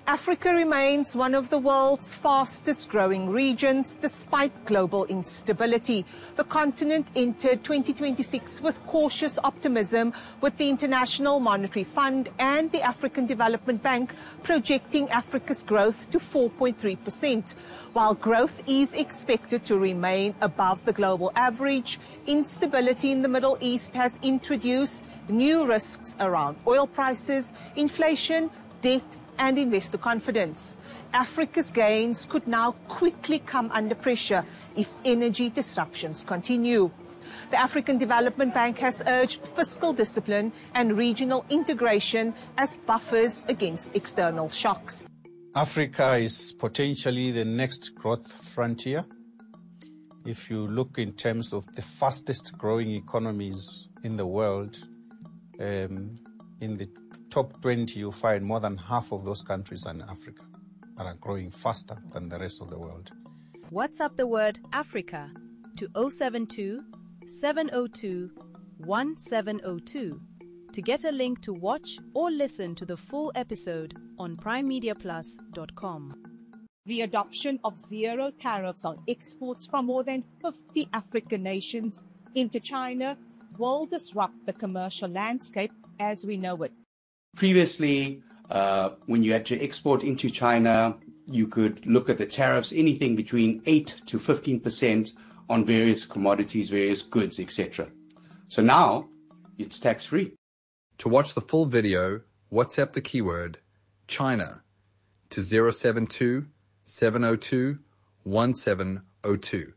Africa remains one of the world's fastest growing regions despite global instability. The continent entered 2026 with cautious optimism, with the International Monetary Fund and the African Development Bank projecting Africa's growth to 4.3%. While growth is expected to remain above the global average, instability in the Middle East has introduced new risks around oil prices, inflation, debt, and investor confidence. Africa's gains could now quickly come under pressure if energy disruptions continue. The African Development Bank has urged fiscal discipline and regional integration as buffers against external shocks. Africa is potentially the next growth frontier. If you look in terms of the fastest growing economies in the world, in the top 20, you find more than half of those countries are in Africa that are growing faster than the rest of the world. WhatsApp the word Africa to 072 702 1702 to get a link to watch or listen to the full episode on primemediaplus.com. The adoption of zero tariffs on exports from more than 50 African nations into China will disrupt the commercial landscape as we know it. Previously, when you had to export into China, you could look at the tariffs, anything between 8 to 15% on various commodities, various goods, etc. So now, it's tax-free. To watch the full video, WhatsApp the keyword China to 072 702 1702.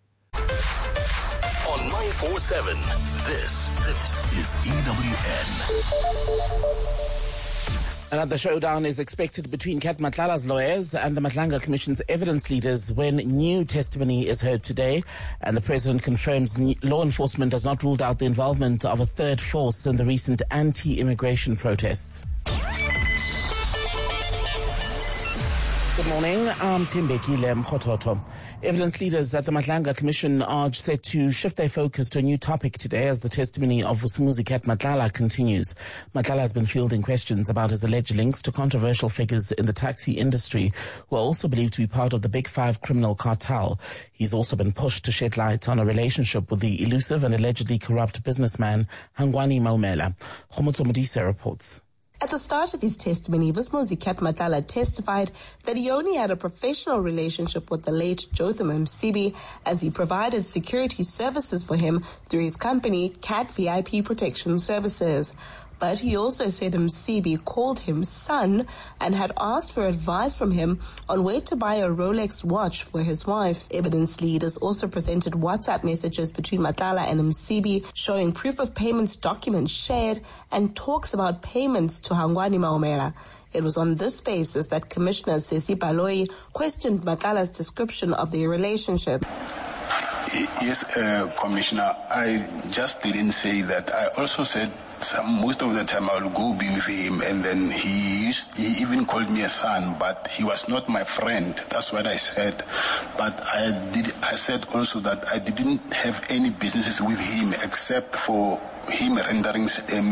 On 947, this is EWN. Another showdown is expected between Kat Matlala's lawyers and the Matlanga Commission's evidence leaders when new testimony is heard today, and the President confirms law enforcement has not ruled out the involvement of a third force in the recent anti-immigration protests. Good morning, I'm Timbekile Mkhototo. Evidence leaders at the Matlanga Commission are set to shift their focus to a new topic today as the testimony of Vusumuzi Kat Matlala continues. Matlala has been fielding questions about his alleged links to controversial figures in the taxi industry who are also believed to be part of the Big Five criminal cartel. He's also been pushed to shed light on a relationship with the elusive and allegedly corrupt businessman Hangwani Maumela. Khomotso Modise reports. At the start of his testimony, Vusumuzi Kat Matlala testified that he only had a professional relationship with the late Jotham Msibi as he provided security services for him through his company, Cat VIP Protection Services. But he also said Msibi called him son and had asked for advice from him on where to buy a Rolex watch for his wife. Evidence leaders also presented WhatsApp messages between Matlala and Msibi showing proof of payments documents shared and talks about payments to Hangwani Maumela. It was on this basis that Commissioner Sesi Baloyi questioned Matlala's description of their relationship. Yes, Commissioner, I just didn't say that. I also said most of the time I'll go be with him, and then he even called me a son, but he was not my friend. That's what I said. But I said also that I didn't have any businesses with him except for him rendering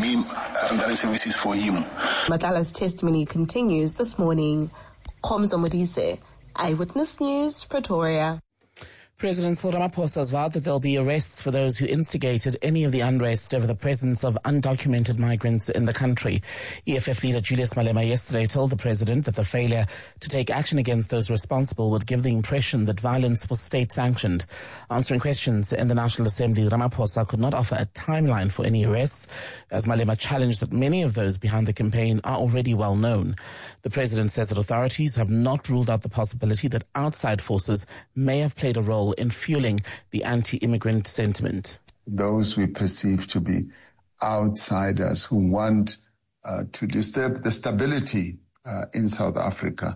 services for him. Matlala's testimony continues this morning. Khomotso Modise, Eyewitness News, Pretoria. President Cyril Ramaphosa has vowed that there will be arrests for those who instigated any of the unrest over the presence of undocumented migrants in the country. EFF leader Julius Malema yesterday told the president that the failure to take action against those responsible would give the impression that violence was state-sanctioned. Answering questions in the National Assembly, Ramaphosa could not offer a timeline for any arrests, as Malema challenged that many of those behind the campaign are already well known. The president says that authorities have not ruled out the possibility that outside forces may have played a role in fueling the anti-immigrant sentiment. Those we perceive to be outsiders who want to disturb the stability in South Africa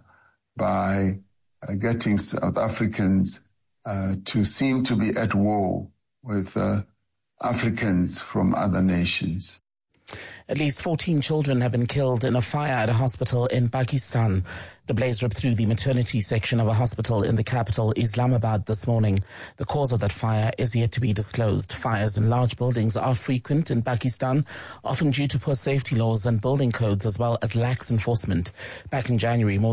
by getting South Africans to seem to be at war with Africans from other nations. At least 14 children have been killed in a fire at a hospital in Pakistan. The blaze ripped through the maternity section of a hospital in the capital, Islamabad, this morning. The cause of that fire is yet to be disclosed. Fires in large buildings are frequent in Pakistan, often due to poor safety laws and building codes, as well as lax enforcement. Back in January, more